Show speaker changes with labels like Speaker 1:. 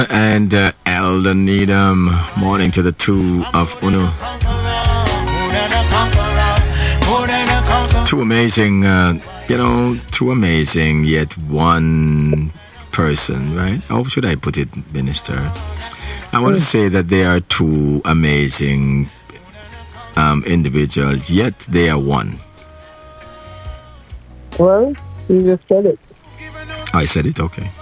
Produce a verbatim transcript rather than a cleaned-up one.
Speaker 1: And uh, Elder Needham. Morning to the two of Uno. Two amazing, uh, you know, two amazing yet one person, right? How should I put it, Minister? I want to say that they are two amazing um, individuals, yet they are one.
Speaker 2: Well, you just said it.
Speaker 1: I said it, okay.